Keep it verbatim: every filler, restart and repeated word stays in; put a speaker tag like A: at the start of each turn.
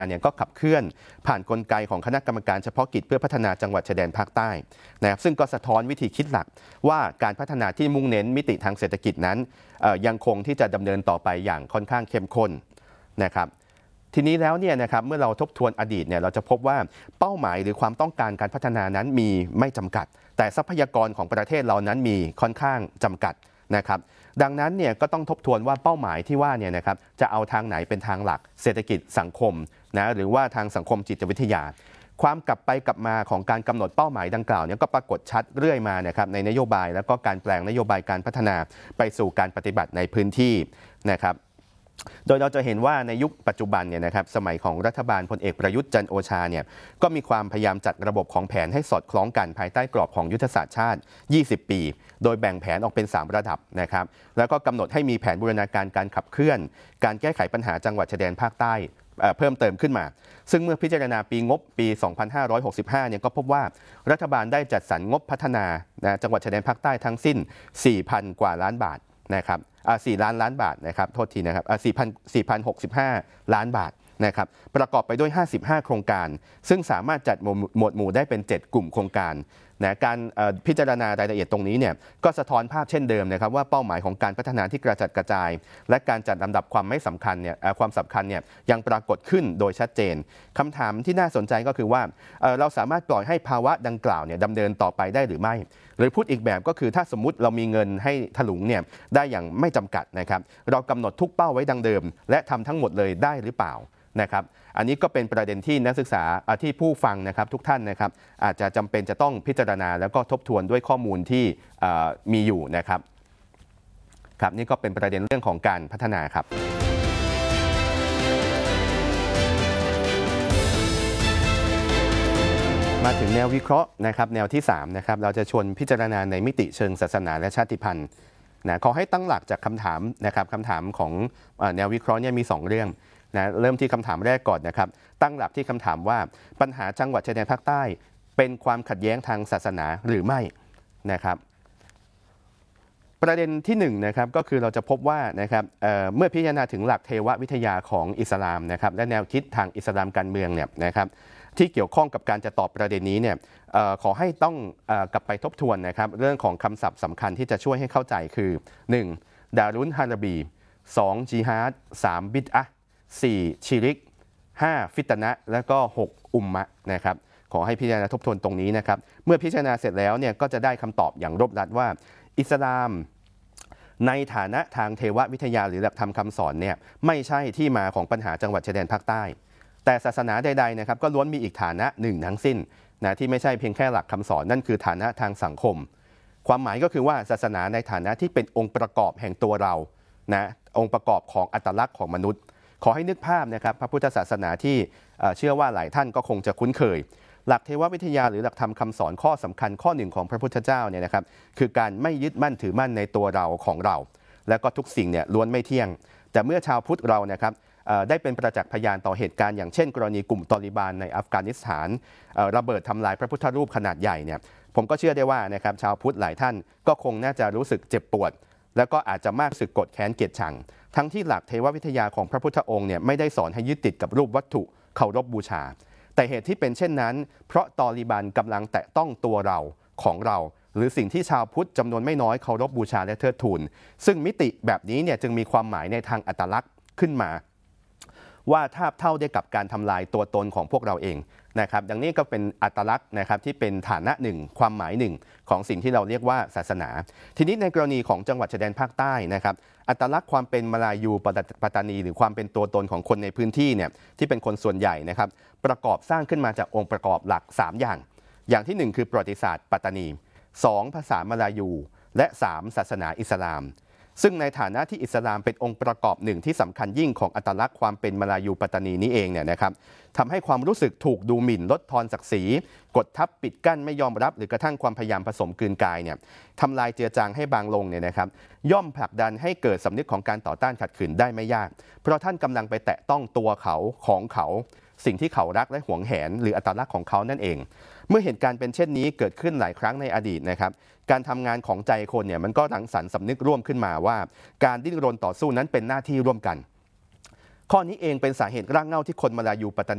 A: เนี่ยก็ขับเคลื่อนผ่านกลไกของคณะกรรมการเฉพาะกิจเพื่อพัฒนาจังหวัดชายแดนภาคใต้นะครับซึ่งก็สะท้อนวิธีคิดหลักว่าการพัฒนาที่มุ่งเน้นมิติทางเศรษฐกิจนั้นยังคงที่จะดำเนินต่อไปอย่างค่อนข้างเข้มข้นนะครับทีนี้แล้วเนี่ยนะครับเมื่อเราทบทวนอดีตเนี่ยเราจะพบว่าเป้าหมายหรือความต้องการการพัฒนานั้นมีไม่จำกัดแต่ทรัพยากรของประเทศเรานั้นมีค่อนข้างจำกัดนะครับดังนั้นเนี่ยก็ต้องทบทวนว่าเป้าหมายที่ว่าเนี่ยนะครับจะเอาทางไหนเป็นทางหลักเศรษฐกิจสังคมนะหรือว่าทางสังคมจิตวิทยาความกลับไปกลับมาของการกำหนดเป้าหมายดังกล่าวเนี่ยก็ปรากฏชัดเรื่อยมานะครับในนโยบายแล้วก็การแปลงนโยบายการพัฒนาไปสู่การปฏิบัติในพื้นที่นะครับโดยเราจะเห็นว่าในยุคปัจจุบันเนี่ยนะครับสมัยของรัฐบาลพลเอกประยุทธ์จันทร์โอชาเนี่ยก็มีความพยายามจัดระบบของแผนให้สอดคล้องกันภายใต้กรอบของยุทธศาสตร์ชาติยี่สิบปีโดยแบ่งแผนออกเป็นสามระดับนะครับแล้วก็กำหนดให้มีแผนบูรณาการการขับเคลื่อนการแก้ไขปัญหาจังหวัดชายแดนภาคใต้เพิ่มเติมขึ้นมาซึ่งเมื่อพิจารณาปีงบปีสองพันห้าร้อยหกสิบห้าเนี่ยก็พบว่ารัฐบาลได้จัดสรรงบพัฒนานะจังหวัดชายแดนภาคใต้ทั้งสิ้น สี่พัน กว่าล้านบาทนะครับสี่ล้านล้านบาทนะครับโทษทีนะครับสี่พัน สี่พันหกสิบห้าล้านบาทนะครับประกอบไปด้วยห้าสิบห้าโครงการซึ่งสามารถจัดหมวดหมู่ได้เป็นเจ็ดกลุ่มโครงการนะการพิจารณารายละเอียดตรงนี้เนี่ยก็สะท้อนภาพเช่นเดิมนะครับว่าเป้าหมายของการพัฒนาที่กระจัดกระจายและการจัดลำดับความไม่สำคัญเนี่ยความสำคัญเนี่ยยังปรากฏขึ้นโดยชัดเจนคำถามที่น่าสนใจก็คือว่าเราสามารถปล่อยให้ภาวะดังกล่าวเนี่ยดำเนินต่อไปได้หรือไม่หรือพูดอีกแบบก็คือถ้าสมมุติเรามีเงินให้ถลุงเนี่ยได้อย่างไม่จำกัดนะครับเรากำหนดทุกเป้าไว้ดังเดิมและทำทั้งหมดเลยได้หรือเปล่านะครับอันนี้ก็เป็นประเด็นที่นักศึกษาที่ผู้ฟังนะครับทุกท่านนะครับอาจจะจำเป็นจะต้องพิจารณาแล้วก็ทบทวนด้วยข้อมูลที่มีอยู่นะครับครับนี่ก็เป็นประเด็นเรื่องของการพัฒนาครับมาถึงแนววิเคราะห์นะครับแนวที่สามนะครับเราจะชวนพิจารณาในมิติเชิงศาสนาและชาติพันธุ์นะขอให้ตั้งหลักจากคำถามนะครับคำถามของแนววิเคราะห์เนี่ยมีสองเรื่องนะเริ่มที่คำถามแรกก่อนนะครับตั้งหลักที่คำถามว่าปัญหาจังหวัดชายแดนภาคใต้เป็นความขัดแย้งทางศาสนาหรือไม่นะครับประเด็นที่หนึ่งนะครับก็คือเราจะพบว่านะครับ เ, เมื่อพิจารณาถึงหลักเทววิทยาของอิสลามนะครับและแนวคิดทางอิสลามการเมืองเนี่ยนะครับที่เกี่ยวข้องกับการจะตอบประเด็นนี้เนี่ยขอให้ต้องกลับไปทบทวนนะครับเรื่องของคำศัพท์สำคัญที่จะช่วยให้เข้าใจคือหนึ่งดารุนฮาราบีสองจิฮาดสามบิดอะสี่ชิริกห้าฟิตนะและก็หกอุมมะนะครับขอให้พิจารณาทบทวนตรงนี้นะครับเมื่อพิจารณาเสร็จแล้วเนี่ยก็จะได้คำตอบอย่างรวบรัดว่าอิสลามในฐานะทางเทววิทยาหรือหลักธรรมคำสอนเนี่ยไม่ใช่ที่มาของปัญหาจังหวัดชายแดนภาคใต้แต่ศาสนาใดๆนะครับก็ล้วนมีอีกฐานะหนึ่งทั้งสิ้นนะที่ไม่ใช่เพียงแค่หลักคำสอนนั่นคือฐานะทางสังคมความหมายก็คือว่าศาสนาในฐานะที่เป็นองค์ประกอบแห่งตัวเรานะองค์ประกอบของอัตลักษณ์ของมนุษย์ขอให้นึกภาพนะครับพระพุทธศาสนาที่เชื่อว่าหลายท่านก็คงจะคุ้นเคยหลักเทววิทยาหรือหลักธรรมคำสอนข้อสำคัญข้อหนึ่งของพระพุทธเจ้าเนี่ยนะครับคือการไม่ยึดมั่นถือมั่นในตัวเราของเราและก็ทุกสิ่งเนี่ยล้วนไม่เที่ยงแต่เมื่อชาวพุทธเรานะครับได้เป็นประจักษ์พยานต่อเหตุการณ์อย่างเช่นกรณีกลุ่มตอลิบานในอัฟกานิสถานระเบิดทำลายพระพุทธรูปขนาดใหญ่เนี่ยผมก็เชื่อได้ว่านะครับชาวพุทธหลายท่านก็คงน่าจะรู้สึกเจ็บปวดแล้วก็อาจจะมากสึกกดแค้นเกลียดชังทั้งที่หลักเทววิทยาของพระพุทธองค์เนี่ยไม่ได้สอนให้ยึดติดกับรูปวัตถุเคารพบูชาแต่เหตุที่เป็นเช่นนั้นเพราะตอลิบันกำลังแตะต้องตัวเราของเราหรือสิ่งที่ชาวพุทธจำนวนไม่น้อยเคารพบูชาและเทิดทูนซึ่งมิติแบบนี้เนี่ยจึงมีความหมายในทางอัตลักษณ์ขึ้นมาว่าทาบเท่าได้กับการทำลายตัวตนของพวกเราเองนะครับดังนี้ก็เป็นอัตลักษณ์นะครับที่เป็นฐานะหนึ่งความหมายหนึ่งของสิ่งที่เราเรียกว่าศาสนาทีนี้ในกรณีของจังหวัดชายแดนภาคใต้นะครับอัตลักษณ์ความเป็นมลายูปัตตานีหรือความเป็นตัวตนของคนในพื้นที่เนี่ยที่เป็นคนส่วนใหญ่นะครับประกอบสร้างขึ้นมาจากองค์ประกอบหลักสามอย่างอย่างที่หนึ่งคือประวัติศาสตร์ปัตตานีสองภาษามลายูและสามศาสนาอิสลามซึ่งในฐานะที่อิสลามเป็นองค์ประกอบหนึ่งที่สำคัญยิ่งของอัตลักษณ์ความเป็นมลายูปัตตานีนี้เองเนี่ยนะครับทำให้ความรู้สึกถูกดูหมิ่นลดทอนศักดิ์ศรีกดทับปิดกั้นไม่ยอมรับหรือกระทั่งความพยายามผสมกลืนกายเนี่ยทำลายเจือจางให้บางลงเนี่ยนะครับย่อมผลักดันให้เกิดสำนึกของการต่อต้านขัดขืนได้ไม่ยากเพราะท่านกำลังไปแตะต้องตัวเขาของเขาสิ่งที่เขารักและหวงแหนหรืออัตลักษณ์ของเขานั่นเองเมื่อเหตุการณ์เป็นเช่นนี้เกิดขึ้นหลายครั้งในอดีตนะครับการทำงานของใจคนเนี่ยมันก็รังสรรค์สำนึกร่วมขึ้นมาว่าการดิ้นรนต่อสู้นั้นเป็นหน้าที่ร่วมกันข้อนี้เองเป็นสาเหตุรากเหง้าที่คนมลายูปัตตานี